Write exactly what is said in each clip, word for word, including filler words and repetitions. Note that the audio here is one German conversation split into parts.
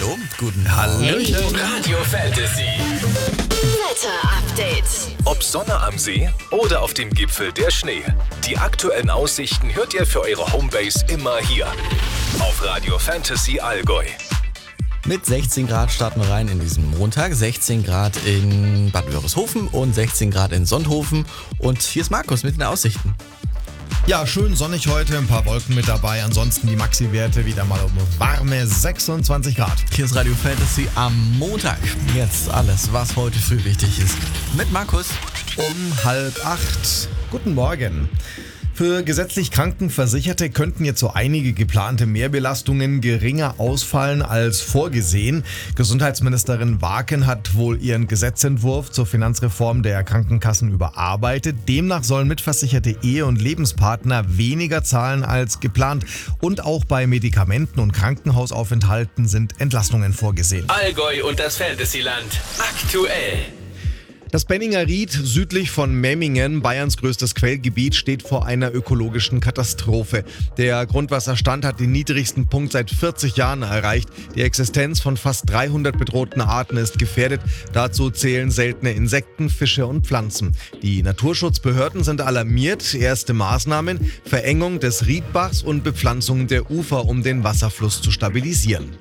Hallo, guten Hallöchen. Radio Fantasy. Wetter Update. Ob Sonne am See oder auf dem Gipfel der Schnee. Die aktuellen Aussichten hört ihr für eure Homebase immer hier. Auf Radio Fantasy Allgäu. Mit sechzehn Grad starten wir rein in diesen Montag. sechzehn Grad in Bad Wörishofen und sechzehn Grad in Sonthofen. Und hier ist Markus mit den Aussichten. Ja, schön sonnig heute, ein paar Wolken mit dabei. Ansonsten die Maxi-Werte wieder mal um warme sechsundzwanzig Grad. Hier ist Radio Fantasy am Montag. Jetzt alles, was heute früh wichtig ist. Mit Markus. Um halb acht. Guten Morgen. Für gesetzlich Krankenversicherte könnten jetzt so einige geplante Mehrbelastungen geringer ausfallen als vorgesehen. Gesundheitsministerin Waken hat wohl ihren Gesetzentwurf zur Finanzreform der Krankenkassen überarbeitet. Demnach sollen mitversicherte Ehe- und Lebenspartner weniger zahlen als geplant. Und auch bei Medikamenten und Krankenhausaufenthalten sind Entlastungen vorgesehen. Allgäu und das Fantasyland. Aktuell. Das Benninger Ried südlich von Memmingen, Bayerns größtes Quellgebiet, steht vor einer ökologischen Katastrophe. Der Grundwasserstand hat den niedrigsten Punkt seit vierzig Jahren erreicht. Die Existenz von fast dreihundert bedrohten Arten ist gefährdet. Dazu zählen seltene Insekten, Fische und Pflanzen. Die Naturschutzbehörden sind alarmiert. Erste Maßnahmen: Verengung des Riedbachs und Bepflanzung der Ufer, um den Wasserfluss zu stabilisieren.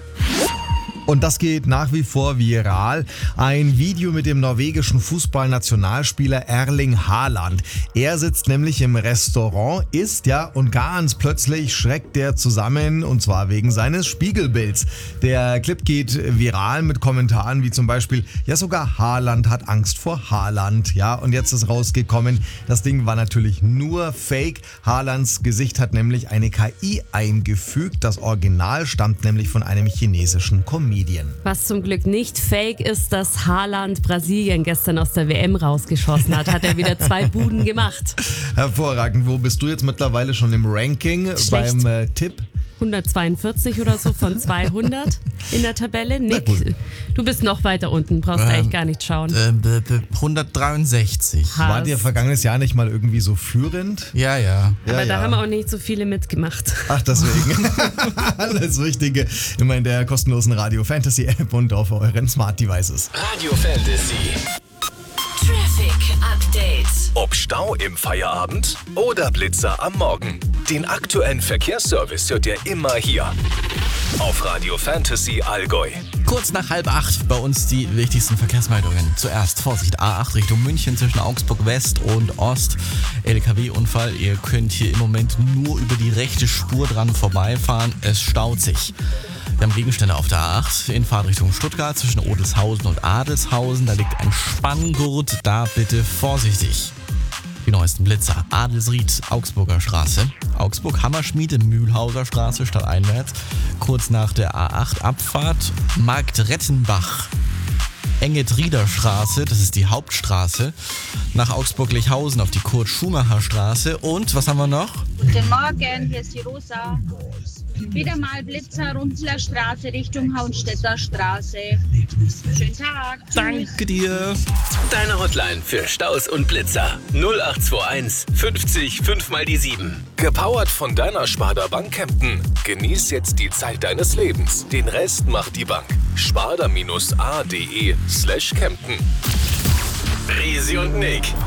Und das geht nach wie vor viral. Ein Video mit dem norwegischen Fußballnationalspieler Erling Haaland. Er sitzt nämlich im Restaurant, isst ja und ganz plötzlich schreckt er zusammen, und zwar wegen seines Spiegelbilds. Der Clip geht viral mit Kommentaren wie zum Beispiel: Ja, sogar Haaland hat Angst vor Haaland. Ja, und jetzt ist rausgekommen, das Ding war natürlich nur Fake. Haalands Gesicht hat nämlich eine K I eingefügt. Das Original stammt nämlich von einem chinesischen Comedian. Was zum Glück nicht fake ist, dass Haaland Brasilien gestern aus der W M rausgeschossen hat. Hat er wieder zwei Buden gemacht. Hervorragend. Wo bist du jetzt mittlerweile schon im Ranking? Schlecht. Beim äh, Tipp? hundertzweiundvierzig oder so von zweihundert in der Tabelle. Nick, du bist noch weiter unten, brauchst ähm, eigentlich gar nicht schauen. Äh, b- b- hundertdreiundsechzig. War dir vergangenes Jahr nicht mal irgendwie so führend? Ja, ja. Aber ja, da ja. haben auch nicht so viele mitgemacht. Ach, deswegen. Alles Wichtige immer in der kostenlosen Radio Fantasy App und auf euren Smart Devices. Radio Fantasy. Traffic Update. Ob Stau im Feierabend oder Blitzer am Morgen. Den aktuellen Verkehrsservice hört ihr immer hier. Auf Radio Fantasy Allgäu. Kurz nach halb acht bei uns die wichtigsten Verkehrsmeldungen. Zuerst Vorsicht, A acht Richtung München zwischen Augsburg West und Ost. L K W-Unfall. Ihr könnt hier im Moment nur über die rechte Spur dran vorbeifahren. Es staut sich. Wir haben Gegenstände auf der A acht in Fahrtrichtung Stuttgart zwischen Odelshausen und Adelshausen. Da liegt ein Spanngurt, da bitte vorsichtig. Die neuesten Blitzer. Adelsried, Augsburger Straße. Augsburg, Hammerschmiede, Mühlhauser Straße stadteinwärts. Kurz nach der A acht Abfahrt. Marktrettenbach, Engetrieder Straße, das ist die Hauptstraße. Nach Augsburg-Lechhausen auf die Kurt-Schumacher Straße. Und was haben wir noch? Guten Morgen, hier ist die Rosa. Wieder mal Blitzer, Runzler Straße Richtung Haunstädter Straße. Schönen Tag. Tschüss. Danke dir. Deine Hotline für Staus und Blitzer. null acht zwei eins fünfzig fünf mal die sieben. Gepowert von deiner Sparda Bank Kempten. Genieß jetzt die Zeit deines Lebens. Den Rest macht die Bank. Sparda-ade slash Kempten. Risi und Nick.